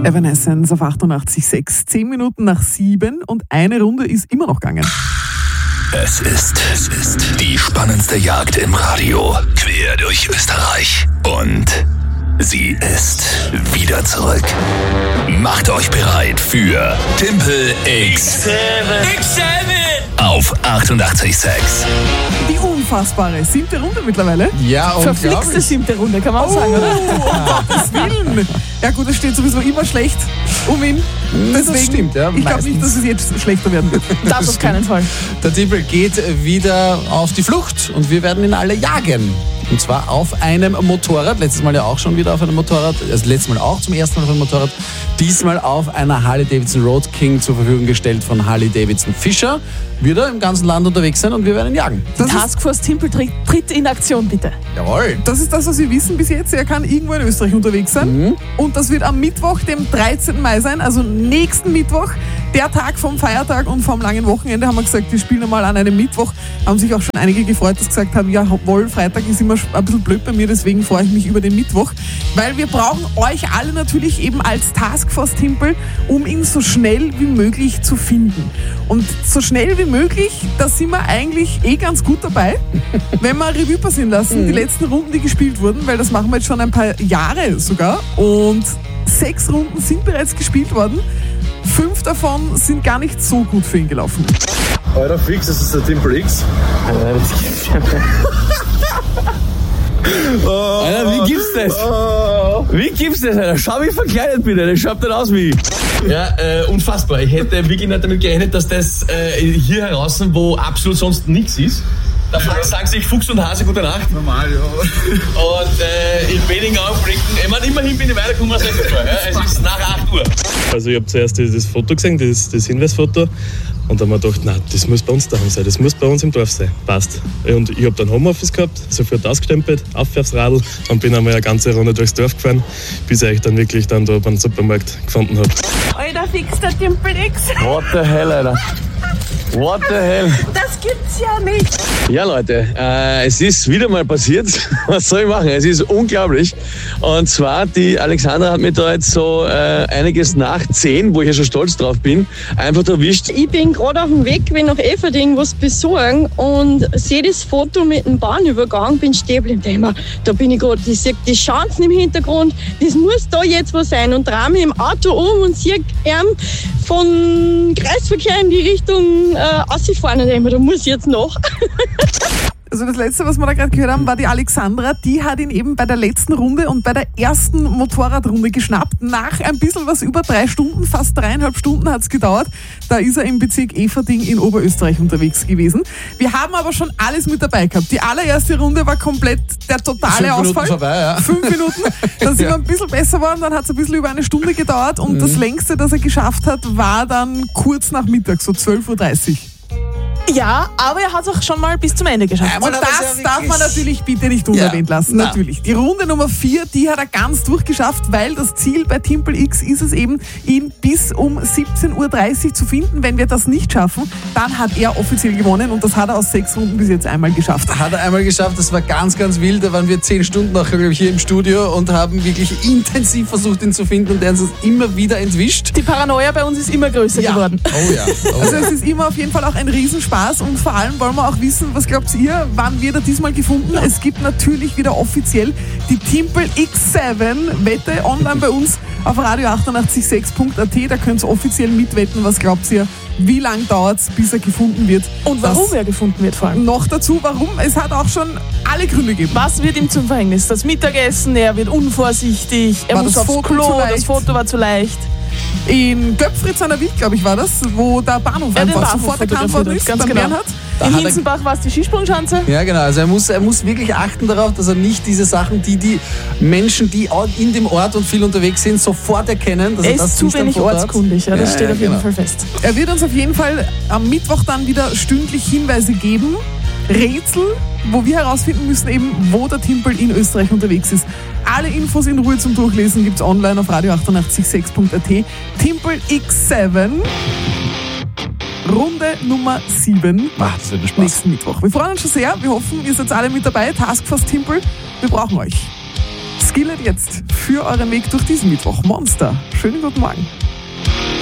Evanescence auf 88,6. 10 Minuten nach 7 und eine Runde ist immer noch gegangen. Es ist die spannendste Jagd im Radio. Quer durch Österreich. Und sie ist wieder zurück. Macht euch bereit für Timpel X7 auf 88,6. Die unfassbare 7. Runde mittlerweile. Ja, Verflixte 7. Runde, kann man auch sagen, oder? Um Gottes Willen. Ja gut, es steht sowieso immer schlecht um ihn. Deswegen, das stimmt, ja. Ich glaube nicht, dass es jetzt schlechter werden wird. Das auf keinen Fall. Der Timpel geht wieder auf die Flucht und wir werden ihn alle jagen. Und zwar auf einem Motorrad. Letztes Mal ja auch schon wieder auf einem Motorrad. Also letztes Mal auch zum ersten Mal auf einem Motorrad. Diesmal auf einer Harley-Davidson Road King zur Verfügung gestellt von Harley-Davidson Fischer. Wird er im ganzen Land unterwegs sein und wir werden ihn jagen. Taskforce Timpel tritt in Aktion, bitte. Jawohl. Das ist das, was wir wissen bis jetzt. Er kann irgendwo in Österreich unterwegs sein. Und das wird am Mittwoch, dem 13. Mai sein, also nächsten Mittwoch. Der Tag vom Feiertag und vom langen Wochenende haben wir gesagt, wir spielen einmal an einem Mittwoch. Haben sich auch schon einige gefreut, dass gesagt haben, jawohl, Freitag ist immer ein bisschen blöd bei mir, deswegen freue ich mich über den Mittwoch. Weil wir brauchen euch alle natürlich eben als Taskforce Timpel, um ihn so schnell wie möglich zu finden. Und so schnell wie möglich, da sind wir eigentlich ganz gut dabei, wenn wir Revue passieren lassen, die letzten Runden, die gespielt wurden, weil das machen wir jetzt schon ein paar Jahre sogar. Und 6 Runden sind bereits gespielt worden. 5 davon sind gar nicht so gut für ihn gelaufen. Euer Fix, das ist der Timpel X. Alter, wie gibt's das? Wie gibt's das, Alter? Schau, wie verkleidet bin ich. Das schaut nicht aus wie ich. Ja, unfassbar. Ich hätte wirklich nicht damit gerechnet, dass das hier heraus, wo absolut sonst nichts ist. Da sagen sich Fuchs und Hase gute Nacht. Normal, ja. Und in wenigen Augenblicken, ich meine, immerhin bin ich weitergekommen als letztes Mal. Ja? Es ist nach 8 Uhr. Also ich habe zuerst das Foto gesehen, das Hinweisfoto. Und dann habe ich gedacht, nein, das muss bei uns daheim sein, das muss bei uns im Dorf sein. Passt. Und ich habe dann Homeoffice gehabt, sofort ausgestempelt, auf aufs Radl und bin einmal eine ganze Runde durchs Dorf gefahren, bis ich dann wirklich dann da beim Supermarkt gefunden habe. Alter, fix der Timpel X. What the hell, Alter? What the hell? Das gibt's ja nicht. Ja, Leute, es ist wieder mal passiert. Was soll ich machen? Es ist unglaublich. Und zwar, die Alexandra hat mir da jetzt so einiges nach 10, wo ich ja schon stolz drauf bin, einfach erwischt. Ich bin gerade auf dem Weg, will nach Eferding was besorgen und sehe das Foto mit dem Bahnübergang, bin stehen geblieben. Da bin ich gerade, ich sehe die Schanzen im Hintergrund, das muss da jetzt was sein und drehe mich im Auto um und sehe von Kreisverkehr in die Richtung ausfahren und denke mir, da muss ich jetzt noch. Also das Letzte, was wir da gerade gehört haben, war die Alexandra. Die hat ihn eben bei der letzten Runde und bei der ersten Motorradrunde geschnappt. Nach ein bisschen was über 3 Stunden, fast 3,5 Stunden hat es gedauert. Da ist er im Bezirk Eferding in Oberösterreich unterwegs gewesen. Wir haben aber schon alles mit dabei gehabt. Die allererste Runde war komplett der totale Ausfall. 5 Minuten vorbei, ja. 5 Minuten. Dann sind wir ein bisschen besser geworden, dann hat es ein bisschen über eine Stunde gedauert und das längste, das er geschafft hat, war dann kurz nach Mittag, so 12:30 Uhr. Ja, aber er hat es auch schon mal bis zum Ende geschafft. Und das darf man natürlich bitte nicht unerwähnt lassen. Ja. Natürlich. Die Runde Nummer 4, die hat er ganz durchgeschafft, weil das Ziel bei Timpel X ist es eben, ihn bis um 17:30 Uhr zu finden. Wenn wir das nicht schaffen, dann hat er offiziell gewonnen und das hat er aus 6 Runden bis jetzt einmal geschafft. Hat er einmal geschafft, das war ganz, ganz wild. Da waren wir 10 Stunden nachher, glaube ich, hier im Studio und haben wirklich intensiv versucht, ihn zu finden und der hat uns immer wieder entwischt. Die Paranoia bei uns ist immer größer geworden. Oh ja. Also es ist immer auf jeden Fall auch ein Riesenspaß und vor allem wollen wir auch wissen, was glaubt ihr, wann wird er diesmal gefunden? Es gibt natürlich wieder offiziell die Timpel X7-Wette online bei uns auf radio886.at. Da könnt ihr offiziell mitwetten. Was glaubt ihr, wie lange dauert es, bis er gefunden wird? Und warum er gefunden wird vor allem. Noch dazu, warum? Es hat auch schon alle Gründe gegeben. Was wird ihm zum Verhängnis? Das Mittagessen, er wird unvorsichtig, er War muss das aufs Foto Klo, zu leicht? das Foto war zu leicht. In Göpfritz an der Wild, glaube ich, war das, wo der Bahnhof Den einfach Bahnhof sofort erkannt fotografiert worden hat, ist, ganz beim genau. Bernhard. In Hinzenbach war es die Skisprungschanze. Ja, genau. Also er muss wirklich achten darauf, dass er nicht diese Sachen, die Menschen, die in dem Ort und viel unterwegs sind, sofort erkennen. Dass Er das ist zu nicht am wenig Foto hat. ortskundig, ja, das steht auf jeden genau. Fall fest. Er wird uns auf jeden Fall am Mittwoch dann wieder stündlich Hinweise geben. Rätsel, wo wir herausfinden müssen, eben, wo der Timpel in Österreich unterwegs ist. Alle Infos in Ruhe zum Durchlesen gibt es online auf radio886.at. Timpel X7, Runde Nummer 7, Das wird ein Spaß. nächsten Mittwoch. Wir freuen uns schon sehr. Wir hoffen, ihr seid alle mit dabei. Taskforce Timpel, wir brauchen euch. gilt jetzt für euren Weg durch diesen Mittwoch. Monster. Schönen guten Morgen.